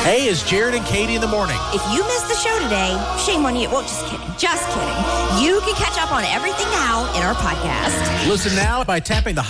Hey, it's Jared and Katie in the morning. If you missed the show today, shame on you. Well, just kidding. Just kidding. You can catch up on everything now in our podcast. Listen now by tapping the